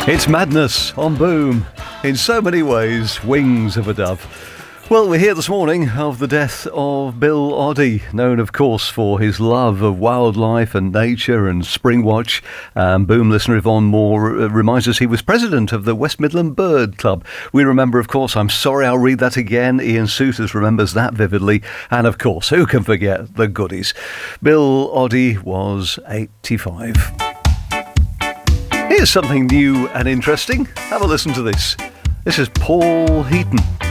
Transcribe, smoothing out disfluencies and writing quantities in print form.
It's madness on Boom. In so many ways, wings of a dove. Well, we're here this morning of the death of Bill Oddie, known, of course, for his love of wildlife and nature and Springwatch. Boom listener Yvonne Moore reminds us he was president of the West Midland Bird Club. We remember, of course, I'm sorry, I'll read that again. Ian Souters remembers that vividly. And, of course, who can forget the goodies? Bill Oddie was 85. Here's something new and interesting. Have a listen to this. This is Paul Heaton.